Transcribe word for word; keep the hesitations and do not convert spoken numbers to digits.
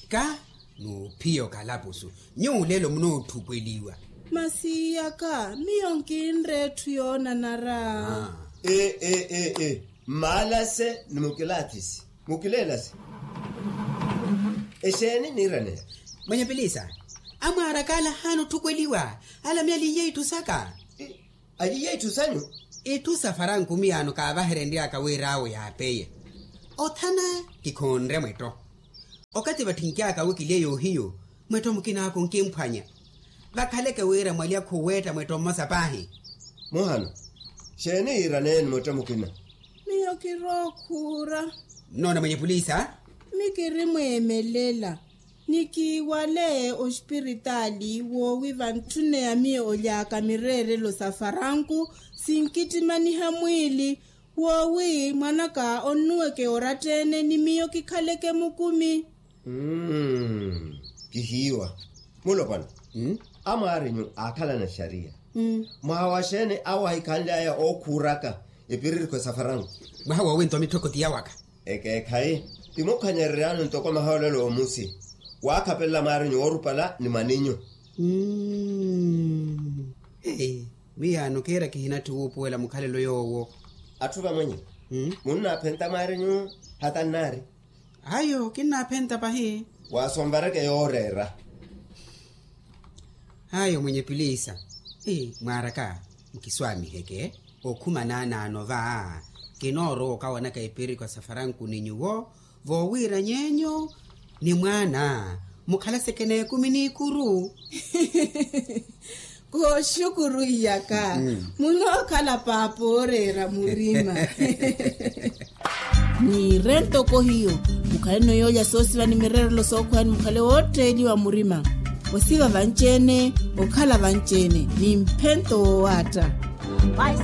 ka no pio kalapusu nyulelo mno thukweliwa masiya ka miyonkinre thuyona nara ah eh eh eh eh malase numukilatisi mukilelas esheni nirane mwenye pilisa amara kala hano thukweliwa ala myali yetu saka aji yetu sanyu etu safaran kumiyano ka baherendia ka werawe ya peye othana kikhonre mweto okati bathinkia ka wikile yo hiyo mweto mukina ko nkemphanya bakhaleke wera mwali akhuweta mweto masapahi mohano sheni irane mweto mukina miyokirokhura nona mwenye polisa mikiri mwemelela nikiwale ospiritali wo wivantune ya mie olyaka mirere lo safaranku sinkitimani hamwili wowi mwanaka onuweke oratene ni miyo kikhaleke mukumi mm kihiwa mulopana mm amarinyu akhala na sharia mm mahawashene awa ikanda ya okuraka epiriri kwa safarangu bahawa wento mitokoti yawaka eke kai timokhanyererano ntoko mahawlelo omusi wakapella marinyu orupala ni maninyo mm eh miyano kera kihina tuupuela mukhalelo yowo athuva mwenye mm munna phenta marinyu hatanari ayo kina penta pahi wasombareke yorera ayo mwenye pilisa eh maraka mkiswami heke okhuma nana nova kinoro kawana ka ipiri kwa safaranku ninyuwo vowira nyenyo ni mwana mukhala sekene kumini kuru ko shukuru yaka mm. muno kala paporera murima ni rento ko hiyo mukhale no yoya sosi vani mirero lo sokhwani mukhale hoteli wa murima wasiva vanchene okhala vanchene ni mpento wata